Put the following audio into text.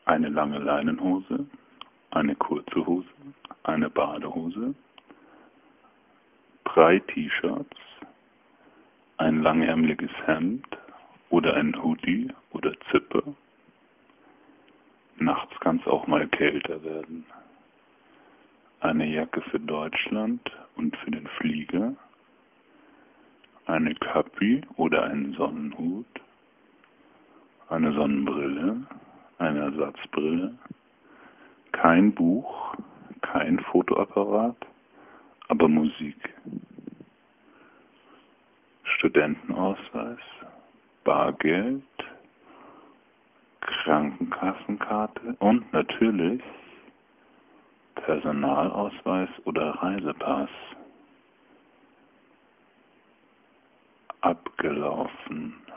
eine lange Leinenhose, eine kurze Hose, eine Badehose, 3 T-Shirts, ein langärmeliges Hemd oder ein Hoodie oder Zippe. Nachts kann es auch mal kälter werden. Eine Jacke für Deutschland und für den Flieger, eine Kappe oder einen Sonnenhut, eine Sonnenbrille, eine Ersatzbrille, kein Buch, kein Fotoapparat, aber Musik, Studentenausweis, Bargeld, Krankenkassenkarte und natürlich Personalausweis oder Reisepass. Abgelaufen.